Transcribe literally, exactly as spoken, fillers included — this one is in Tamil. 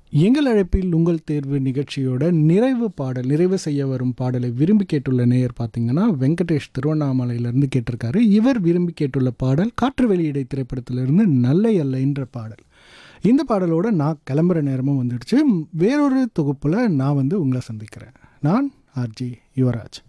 எங்கள் அழைப்பில் உங்கள் தேர்வு நிகழ்ச்சியோட நிறைவு பாடல் நிறைவு செய்ய வரும் பாடலை விரும்பி கேட்டுள்ள நேயர் பார்த்தீங்கன்னா வெங்கடேஷ் திருவண்ணாமலையிலேருந்து கேட்டிருக்காரு. இவர் விரும்பி கேட்டுள்ள பாடல் காற்று வெளியிடை திரைப்படத்திலிருந்து நல்லை அல்லைன்ற பாடல். இந்த பாடலோட நான் கிளம்புற நேரமும் வந்துடுச்சு. வேறொரு தொகுப்பில் நான் வந்து உங்களை சந்திக்கிறேன். நான் ஆர்ஜி யுவராஜ்.